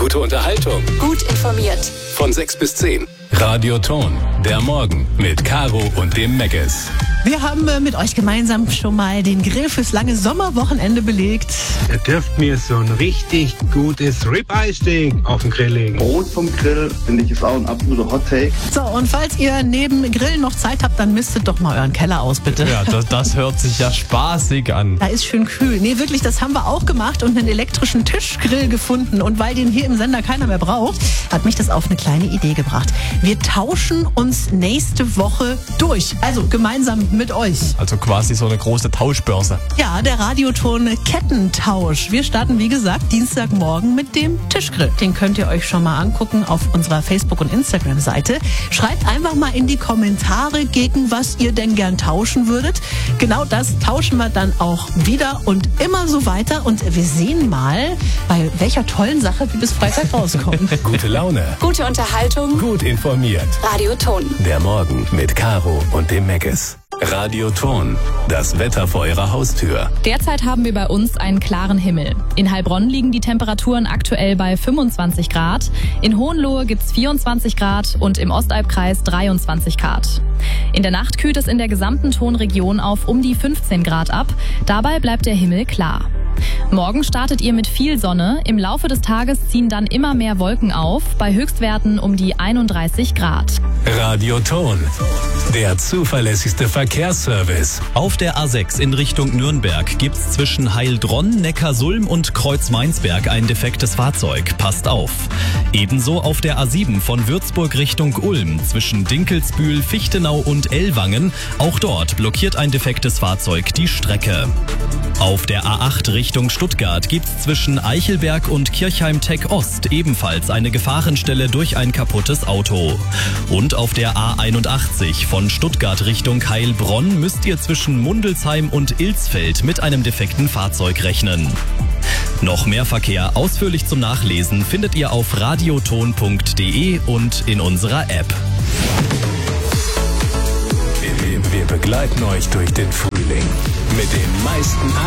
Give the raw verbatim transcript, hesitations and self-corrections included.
Gute Unterhaltung. Gut informiert. Von sechs bis zehn. Radioton. Der Morgen mit Caro und dem Meckes. Wir haben äh, mit euch gemeinsam schon mal den Grill fürs lange Sommerwochenende belegt. Ihr dürft mir so ein richtig gutes Ribeye-Steak auf den Grill legen. Brot vom Grill, finde ich, ist auch ein absoluter Hot-Take. So, und falls ihr neben Grillen noch Zeit habt, dann mistet doch mal euren Keller aus, bitte. Ja, das, das hört sich ja spaßig an. Da ist schön kühl. Nee, wirklich, das haben wir auch gemacht und einen elektrischen Tischgrill gefunden. Und weil den hier im Sender keiner mehr braucht, hat mich das auf eine kleine Idee gebracht. Wir tauschen uns nächste Woche durch. Also gemeinsam mit euch. Also quasi so eine große Tauschbörse. Ja, der Radioton Kettentausch. Wir starten, wie gesagt, Dienstagmorgen mit dem Tischgrill. Den könnt ihr euch schon mal angucken auf unserer Facebook- und Instagram-Seite. Schreibt einfach mal in die Kommentare, gegen was ihr denn gern tauschen würdet. Genau das tauschen wir dann auch wieder und immer so weiter. Und wir sehen mal, bei welcher tollen Sache wir bis Freitag rauskommen. Gute Laune. Gute Unterhaltung. Gut informiert. Radioton. Der Morgen mit Caro und dem Meckes. Radioton. Das Wetter vor ihrer Haustür. Derzeit haben wir bei uns einen klaren Himmel. In Heilbronn liegen die Temperaturen aktuell bei fünfundzwanzig Grad. In Hohenlohe gibt's vierundzwanzig Grad und im Ostalbkreis dreiundzwanzig Grad. In der Nacht kühlt es in der gesamten Tonregion auf um die fünfzehn Grad ab. Dabei bleibt der Himmel klar. Morgen startet ihr mit viel Sonne. Im Laufe des Tages ziehen dann immer mehr Wolken auf, bei Höchstwerten um die einunddreißig Grad. Radioton. Der zuverlässigste Verkehrsservice. Auf der A sechs in Richtung Nürnberg gibt's zwischen Heilbronn, Neckarsulm und Kreuzmainsberg ein defektes Fahrzeug. Passt auf. Ebenso auf der A sieben von Würzburg Richtung Ulm zwischen Dinkelsbühl, Fichtenau und Ellwangen. Auch dort blockiert ein defektes Fahrzeug die Strecke. Auf der A acht Richtung Stuttgart gibt's zwischen Eichelberg und Kirchheim-Tech Ost ebenfalls eine Gefahrenstelle durch ein kaputtes Auto. Und auf der A einundachtzig von Stuttgart Richtung Heilbronn müsst ihr zwischen Mundelsheim und Ilsfeld mit einem defekten Fahrzeug rechnen. Noch mehr Verkehr ausführlich zum Nachlesen findet ihr auf radioton punkt de und in unserer App. Wir begleiten euch durch den Frühling mit den meisten